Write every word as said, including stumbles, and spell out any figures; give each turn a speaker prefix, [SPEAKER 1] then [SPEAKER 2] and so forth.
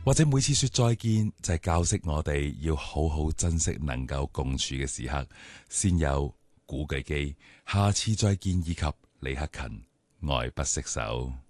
[SPEAKER 1] 或者每次說再見就係教識我哋要好好珍惜能夠共處嘅時刻。先有古巨基，下次再見，以及李克勤，愛不釋手。